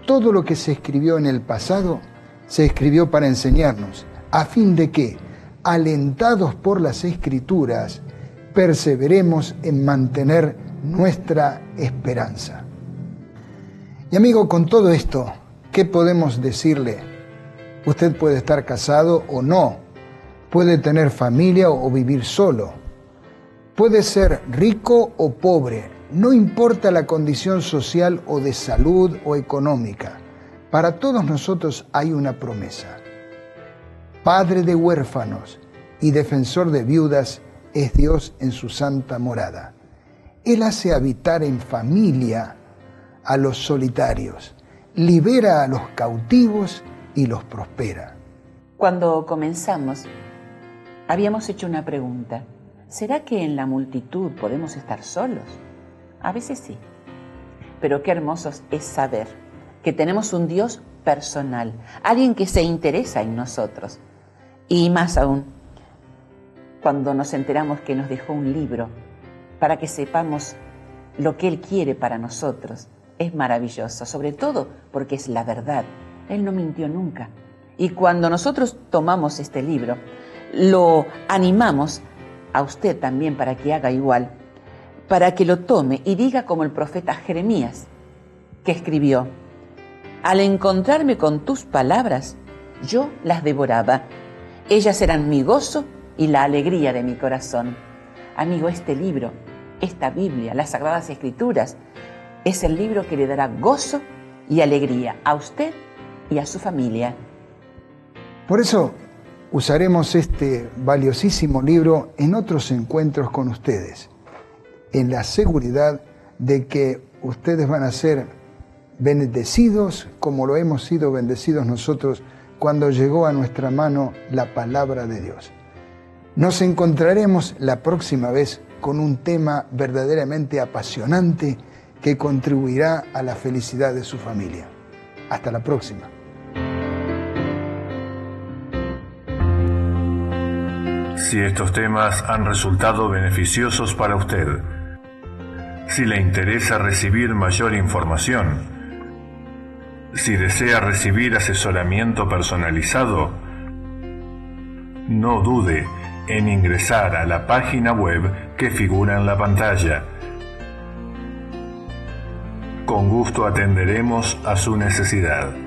todo lo que se escribió en el pasado se escribió para enseñarnos, a fin de que, alentados por las Escrituras, perseveremos en mantener nuestra esperanza. Y amigo, con todo esto, ¿qué podemos decirle? Usted puede estar casado o no, puede tener familia o vivir solo, puede ser rico o pobre, no importa la condición social o de salud o económica. Para todos nosotros hay una promesa. Padre de huérfanos y defensor de viudas es Dios en su santa morada. Él hace habitar en familia a los solitarios, libera a los cautivos y los prospera. Cuando comenzamos, habíamos hecho una pregunta. ¿Será que en la multitud podemos estar solos? A veces sí. Pero qué hermoso es saber que tenemos un Dios personal, alguien que se interesa en nosotros. Y más aún, cuando nos enteramos que nos dejó un libro para que sepamos lo que Él quiere para nosotros. Es maravilloso, sobre todo porque es la verdad. Él no mintió nunca. Y cuando nosotros tomamos este libro, lo animamos a usted también para que haga igual, para que lo tome y diga como el profeta Jeremías, que escribió: al encontrarme con tus palabras, yo las devoraba. Ellas eran mi gozo y la alegría de mi corazón. Amigo, este libro, esta Biblia, las Sagradas Escrituras, es el libro que le dará gozo y alegría a usted y a su familia. Por eso usaremos este valiosísimo libro en otros encuentros con ustedes, en la seguridad de que ustedes van a ser bendecidos como lo hemos sido bendecidos nosotros cuando llegó a nuestra mano la palabra de Dios. Nos encontraremos la próxima vez con un tema verdaderamente apasionante que contribuirá a la felicidad de su familia. Hasta la próxima. Si estos temas han resultado beneficiosos para usted, si le interesa recibir mayor información, si desea recibir asesoramiento personalizado, no dude en ingresar a la página web que figura en la pantalla. Con gusto atenderemos a su necesidad.